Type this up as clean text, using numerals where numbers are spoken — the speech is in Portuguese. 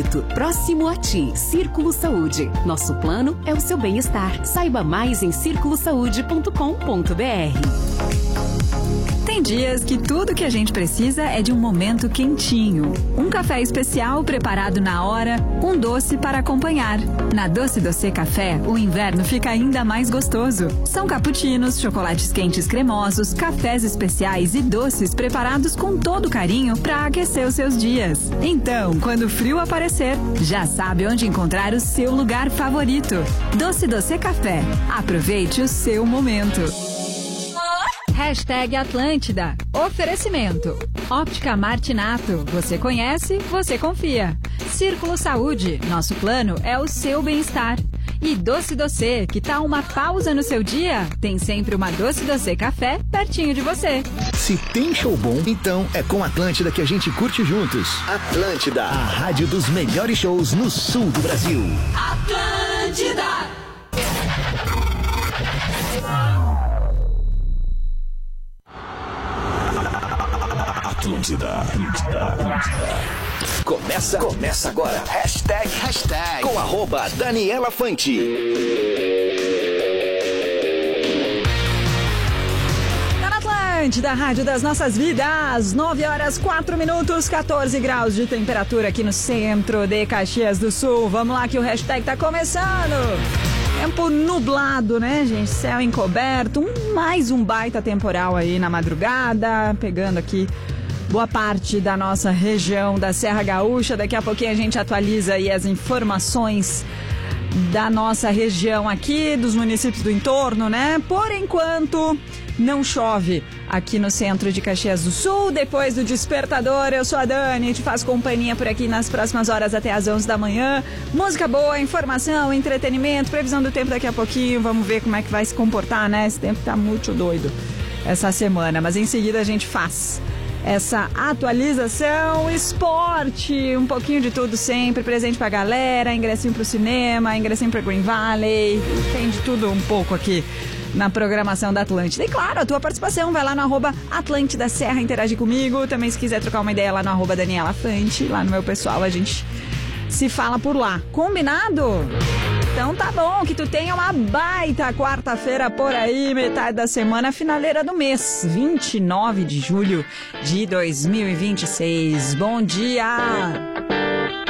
Próximo a ti, Círculo Saúde. Nosso plano é o seu bem-estar. Saiba mais em circulosaude.com.br. Tem dias que tudo que a gente precisa é de um momento quentinho. Um café especial preparado na hora, um doce para acompanhar. Na Doce Doce Café, o inverno fica ainda mais gostoso. São cappuccinos, chocolates quentes cremosos, cafés especiais e doces preparados com todo carinho para aquecer os seus dias. Então, quando o frio aparecer, já sabe onde encontrar o seu lugar favorito. Doce Doce Café. Aproveite o seu momento. Hashtag Atlântida. Oferecimento. Óptica Martinato. Você conhece, você confia. Círculo Saúde. Nosso plano é o seu bem-estar. E Doce Doce, que tal uma pausa no seu dia? Tem sempre uma Doce Doce Café pertinho de você. Se tem show bom, então é com Atlântida que a gente curte juntos. Atlântida, a rádio dos melhores shows no sul do Brasil. Atlântida! Atlântida. Começa agora. Hashtag com @Daniela Fante. Tá na Atlântida, rádio das nossas vidas. 9h04, 14 graus de temperatura aqui no centro de Caxias do Sul. Vamos lá que o hashtag tá começando. Tempo nublado, né, gente? Céu encoberto. Mais um baita temporal aí na madrugada, pegando aqui boa parte da nossa região da Serra Gaúcha. Daqui a pouquinho a gente atualiza aí as informações da nossa região aqui, dos municípios do entorno, né? Por enquanto, não chove aqui no centro de Caxias do Sul. Depois do despertador, eu sou a Dani, te faço companhia por aqui nas próximas horas até às 11 da manhã. Música boa, informação, entretenimento, previsão do tempo daqui a pouquinho. Vamos ver como é que vai se comportar, né? Esse tempo tá muito doido essa semana, mas em seguida a gente faz essa atualização, esporte, um pouquinho de tudo sempre, presente pra galera, ingressinho pro cinema, ingressinho pra Green Valley, tem de tudo um pouco aqui na programação da Atlântida. E claro, a tua participação, vai lá no @Atlântida Serra, interage comigo, também se quiser trocar uma ideia lá no @Daniela Fante, lá no meu pessoal, a gente se fala por lá, combinado? Então tá bom, que tu tenha uma baita quarta-feira por aí, metade da semana, finaleira do mês, 29 de julho de 2026. Bom dia!